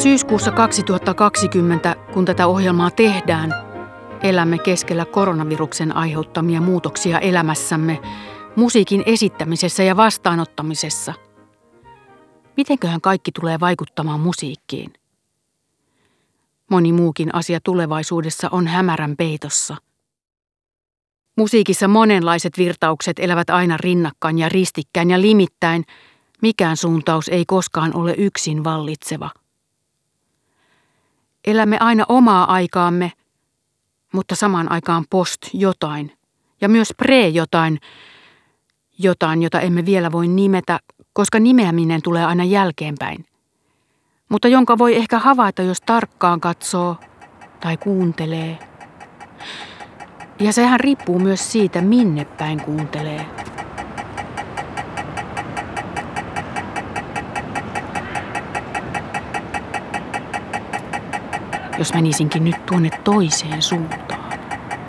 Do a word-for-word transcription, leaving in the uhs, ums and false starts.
Syyskuussa kaksituhattakaksikymmentä, kun tätä ohjelmaa tehdään, elämme keskellä koronaviruksen aiheuttamia muutoksia elämässämme, musiikin esittämisessä ja vastaanottamisessa. Mitenköhän kaikki tulee vaikuttamaan musiikkiin? Moni muukin asia tulevaisuudessa on hämärän peitossa. Musiikissa monenlaiset virtaukset elävät aina rinnakkain ja ristikkäin ja limittäin. Mikään suuntaus ei koskaan ole yksin vallitseva. Elämme aina omaa aikaamme, mutta samaan aikaan post jotain ja myös pre jotain, jotain, jota emme vielä voi nimetä, koska nimeäminen tulee aina jälkeenpäin. Mutta jonka voi ehkä havaita, jos tarkkaan katsoo tai kuuntelee. Ja sehän riippuu myös siitä, minne päin kuuntelee. Jos menisinkin nyt tuonne toiseen suuntaan.